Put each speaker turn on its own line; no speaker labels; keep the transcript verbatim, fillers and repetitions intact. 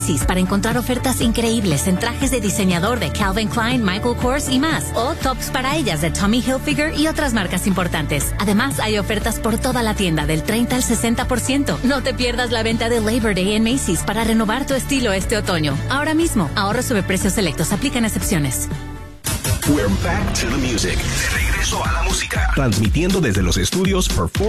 para encontrar ofertas increíbles en trajes de diseñador de Calvin Klein, Michael Kors y más, o tops para ellas de Tommy Hilfiger y otras marcas importantes. Además, hay ofertas por toda la tienda del treinta al sesenta por ciento. No te pierdas la venta de Labor Day en Macy's para renovar tu estilo este otoño. Ahora mismo, ahorro sobre precios selectos, aplican excepciones.
We're back to the music. De regreso a la música. Transmitiendo desde los estudios Perform